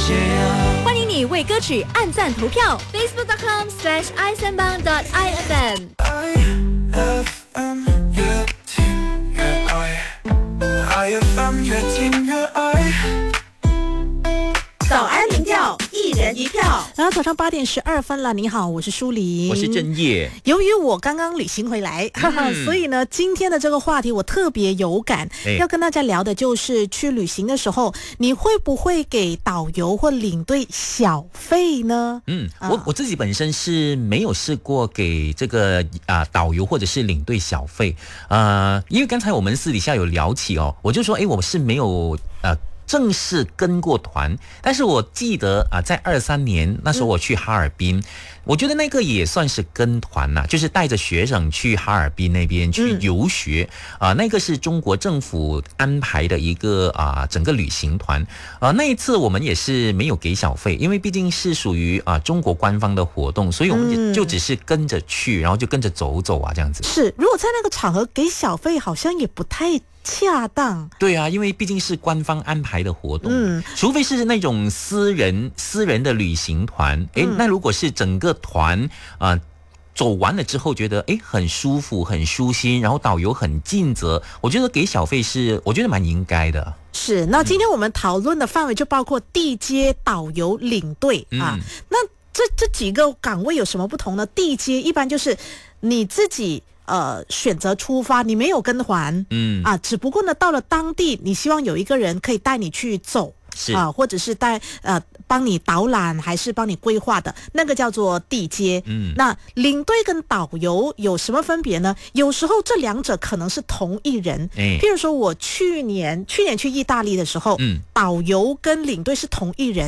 欢迎你为歌曲按赞投票 facebook.com/isanbang.ifm。 IFM 越听越爱。 早安民调，一人一票。 然后早上8点12分了，你好，我是舒琳， 我是正业。 由于我刚刚旅行回来，所以呢，今天的这个话题我特别有感，要跟大家聊的就是去旅行的时候，你会不会给导游或领队小费呢？ 我自己本身是没有试过给这个导游或者是领队小费，因为刚才我们私底下有聊起哦，我就说，我是没有正式跟过团，但是我记得在23年那时候我去哈尔滨，我觉得那个也算是跟团呐，就是带着学生去哈尔滨那边去游学，那个是中国政府安排的一个整个旅行团，那一次我们也是没有给小费，因为毕竟是属于中国官方的活动，所以我们就只是跟着去，然后就跟着走走这样子。是， 如果在那个场合给小费，好像也不太恰当。对啊，因为毕竟是官方安排的活动，除非是那种私人的旅行团，那如果是整个团走完了之后觉得很舒服很舒心，然后导游很尽责，我觉得给小费是我觉得蛮应该的。是，那今天我们讨论的范围就包括地接、导游、领队那这几个岗位有什么不同呢？地接一般就是你自己选择出发，你没有跟团，只不过呢，到了当地，你希望有一个人可以带你去走，是或者是帮你导览，还是帮你规划的，那个叫做地接。那领队跟导游有什么分别呢？有时候这两者可能是同一人，譬如说我去年去意大利的时候，导游跟领队是同一人。